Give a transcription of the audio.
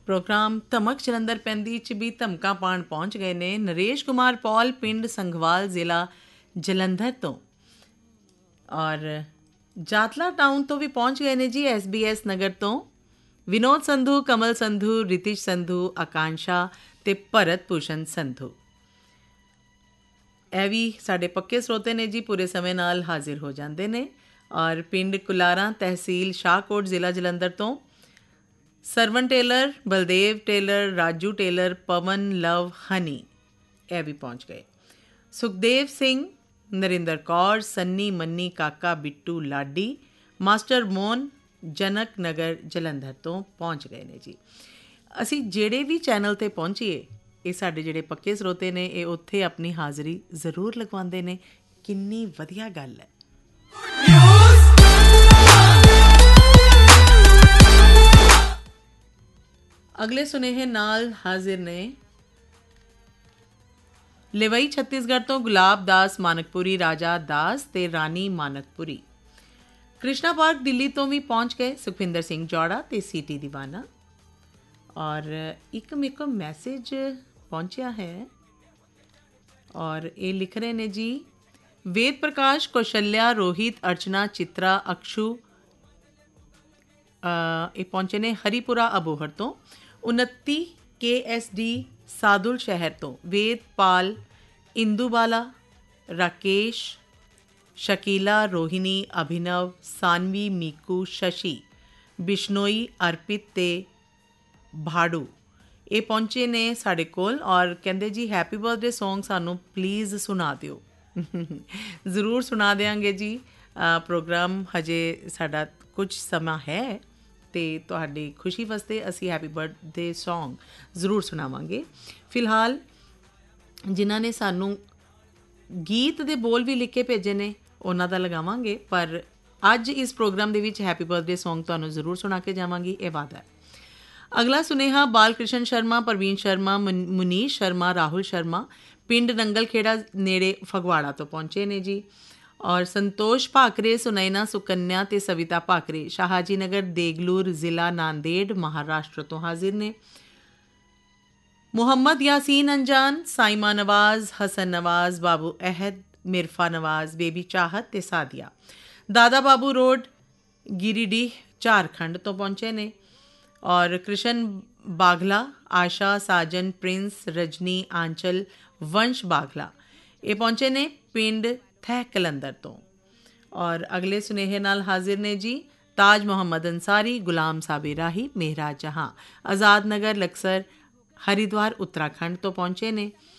programme धमक जलंधर पैंदी च भी धमकां पाण पहुँच गए ने नरेश कुमार पॉल पिंड संघवाल ज़िला जलंधर तो और जातला टाउन तो भी पहुँच गए ने जी SBS नगर तो विनोद संधू कमल संधू रितिश संधू आकांक्षा ते भरत भूषण संधू ਇਹ ਵੀ ਸਾਡੇ ਪੱਕੇ ਸਰੋਤੇ ਨੇ ਜੀ ਪੂਰੇ ਸਮੇਂ ਨਾਲ ਹਾਜ਼ਰ ਹੋ ਜਾਂਦੇ ਨੇ ਔਰ ਪਿੰਡ ਕੁਲਾਰਾਂ ਤਹਿਸੀਲ ਸ਼ਾਹਕੋਟ ਜ਼ਿਲ੍ਹਾ ਜਲੰਧਰ ਤੋਂ Sarwan tailor Baldev tailor Raju tailor ਪਵਨ ਲਵ ਹਨੀ ਇਹ ਵੀ ਪਹੁੰਚ ਗਏ ਸੁਖਦੇਵ ਸਿੰਘ ਨਰਿੰਦਰ ਕੌਰ ਸੰਨੀ ਮੰਨੀ ਕਾਕਾ ਬਿੱਟੂ ਲਾਡੀ ਮਾਸਟਰ ਮੋਹਨ ਜਨਕ ਨਗਰ ਜਲੰਧਰ ਤੋਂ ਪਹੁੰਚ ਗਏ ਨੇ ਜੀ ਅਸੀਂ ਜਿਹੜੇ ਵੀ ਚੈਨਲ 'ਤੇ ਪਹੁੰਚੀਏ ਇਹ ਸਾਡੇ ਜਿਹੜੇ ਪੱਕੇ ਸਰੋਤੇ ਨੇ ਇਹ ਉੱਥੇ ਆਪਣੀ ਹਾਜ਼ਰੀ ਜ਼ਰੂਰ ਲਗਵਾਉਂਦੇ ਨੇ ਕਿੰਨੀ ਵਧੀਆ ਗੱਲ ਹੈ ਅਗਲੇ ਸੁਨੇਹੇ ਨਾਲ ਹਾਜ਼ਰ ਨੇ ਲਿਵਈ ਛੱਤੀਸਗੜ੍ਹ ਤੋਂ ਗੁਲਾਬ ਦਾਸ ਮਾਨਕਪੁਰੀ ਰਾਜਾ ਦਾਸ ਤੇ ਰਾਣੀ ਮਾਨਕਪੁਰੀ ਕ੍ਰਿਸ਼ਨਾ ਪਾਰਕ ਦਿੱਲੀ ਤੋਂ ਵੀ ਪਹੁੰਚ ਗਏ ਸੁਖਵਿੰਦਰ ਸਿੰਘ ਜੌੜਾ ਤੇ ਸੀਟੀ ਦੀਵਾਨਾ ਔਰ ਇੱਕ ਮੇਰੇ ਕੋਲ ਮੈਸੇਜ ਪਹੁੰਚਿਆ ਹੈ ਔਰ ਇਹ ਲਿਖ ਰਹੇ ਨੇ ਜੀ ਵੇਦ ਪ੍ਰਕਾਸ਼ ਕੌਸ਼ਲਿਆ ਰੋਹਿਤ ਅਰਚਨਾ ਚਿਤਰਾ ਅਕਸ਼ੂ ਇਹ ਪਹੁੰਚੇ ਨੇ ਹਰੀਪੁਰਾ ਅਬੋਹਰ ਤੋਂ 29 KSD ਸਾਦੁਲ ਸ਼ਹਿਰ ਤੋਂ ਵੇਦਪਾਲ ਇੰਦੂਬਾਲਾ ਰਾਕੇਸ਼ ਸ਼ਕੀਲਾ ਰੋਹਿਣੀ ਅਭਿਨਵ ਸਾਨਵੀ ਮੀਕੂ ਸ਼ਸ਼ੀ ਬਿਸ਼ਨੋਈ ਅਰਪਿਤ ਤੇ ਭਾੜੂ ਇਹ ਪਹੁੰਚੇ ਨੇ ਸਾਡੇ ਕੋਲ ਔਰ ਕਹਿੰਦੇ ਜੀ ਹੈਪੀ ਬਰਥਡੇ ਸੌਂਗ ਸਾਨੂੰ ਪਲੀਜ਼ ਸੁਣਾ ਦਿਓ ਜ਼ਰੂਰ ਸੁਣਾ ਦਿਆਂਗੇ ਜੀ ਪ੍ਰੋਗਰਾਮ ਹਜੇ ਸਾਡਾ ਕੁਝ ਸਮਾਂ ਹੈ ਅਤੇ ਤੁਹਾਡੀ ਖੁਸ਼ੀ ਵਾਸਤੇ ਅਸੀਂ ਹੈਪੀ ਬਰਥਡੇ ਸੌਂਗ ਜ਼ਰੂਰ ਸੁਣਾਵਾਂਗੇ ਫਿਲਹਾਲ ਜਿਨ੍ਹਾਂ ਨੇ ਸਾਨੂੰ ਗੀਤ ਦੇ ਬੋਲ ਵੀ ਲਿਖ ਕੇ ਭੇਜੇ ਨੇ ਉਹਨਾਂ ਦਾ ਲਗਾਵਾਂਗੇ ਪਰ ਅੱਜ ਇਸ ਪ੍ਰੋਗਰਾਮ ਦੇ ਵਿੱਚ ਹੈਪੀ ਬਰਥਡੇ ਸੌਂਗ ਤੁਹਾਨੂੰ ਜ਼ਰੂਰ ਸੁਣਾ ਕੇ ਜਾਵਾਂਗੀ ਇਹ ਵਾਅਦਾ ਅਗਲਾ ਸੁਨੇਹਾ ਬਾਲ ਕ੍ਰਿਸ਼ਨ ਸ਼ਰਮਾ ਪ੍ਰਵੀਨ ਸ਼ਰਮਾ ਮੁਨੀਸ਼ ਸ਼ਰਮਾ ਰਾਹੁਲ ਸ਼ਰਮਾ ਪਿੰਡ ਨੰਗਲ ਖੇੜਾ ਨੇੜੇ ਫਗਵਾੜਾ ਤੋਂ ਪਹੁੰਚੇ ਨੇ ਜੀ ਔਰ ਸੰਤੋਸ਼ ਭਾਕਰੇ ਸੁਨੈਨਾ ਸੁਕੰਨਿਆ ਤੇ ਸਵਿਤਾ ਭਾਕਰੇ ਸ਼ਾਹਾਜੀ ਨਗਰ ਦੇਗਲੂਰ ਜ਼ਿਲ੍ਹਾ ਨਾਂਦੇੜ ਮਹਾਰਾਸ਼ਟਰ ਤੋਂ ਹਾਜ਼ਰ ਨੇ ਮੁਹੰਮਦ ਯਾਸੀਨ ਅੰਜਾਨ ਸਾਈਮਾ ਨਵਾਜ਼ ਹਸਨ ਨਵਾਜ਼ ਬਾਬੂ ਅਹਿਦ ਮਿਰਫਾ ਨਵਾਜ਼ ਬੇਬੀ ਚਾਹਤ ਤੇ ਸਾਦੀਆ ਦਾਦਾ ਬਾਬੂ ਰੋਡ ਗਿਰੀਡੀਹ ਝਾਰਖੰਡ ਤੋਂ ਪਹੁੰਚੇ ਨੇ ਔਰ ਕ੍ਰਿਸ਼ਨ ਬਾਘਲਾ ਆਸ਼ਾ ਸਾਜਨ ਪ੍ਰਿੰਸ ਰਜਨੀ ਆਂਚਲ ਵੰਸ਼ ਬਾਘਲਾ ਇਹ ਪਹੁੰਚੇ ਨੇ ਪਿੰਡ ਥਹਿ ਕਲੰਦਰ ਤੋਂ ਔਰ ਅਗਲੇ ਸੁਨੇਹੇ ਨਾਲ ਹਾਜ਼ਰ ਨੇ ਜੀ ਤਾਜ ਮੁਹੰਮਦ ਅੰਸਾਰੀ ਗੁਲਾਮ ਸਾਬੇ ਰਾਹੀ ਮੇਹਰਾ ਜਹਾਂ ਆਜ਼ਾਦ ਨਗਰ ਲਕਸਰ ਹਰਿਦੁਆਰ ਉੱਤਰਾਖੰਡ ਤੋਂ ਪਹੁੰਚੇ ਨੇ